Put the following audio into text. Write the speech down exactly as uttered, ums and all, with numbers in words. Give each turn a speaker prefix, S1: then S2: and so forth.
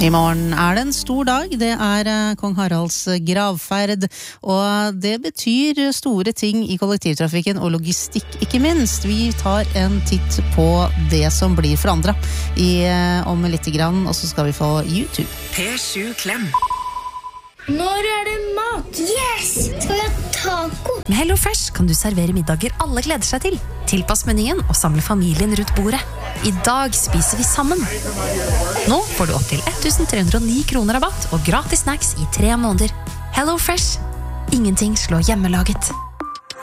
S1: I morgen er det en stor dag, det er Kong Haralds gravferd, og det betyr store ting I kollektivtrafikken og logistikk, ikke minst. Vi tar en titt på det som blir forandret I, om litt grann, og så skal vi få YouTube.
S2: P sju Klem.
S3: Når er det mat? Yes! Skal vi ha taco?
S4: Med Hello Fresh kan du servere middager alle gleder seg til. Tilpass menyen og samle familien rundt bordet. I dag spiser vi sammen. Nå får du opp til tre hundre og ni kroner rabatt og gratis snacks I tre måneder. Hello Fresh. Ingenting slår hjemmelaget.